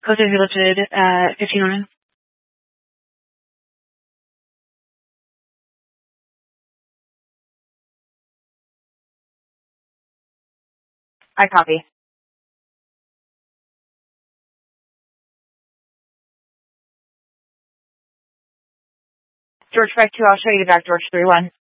Code is listed at 1509. I copy. George 5-2, I'll show you the back, George 3-1.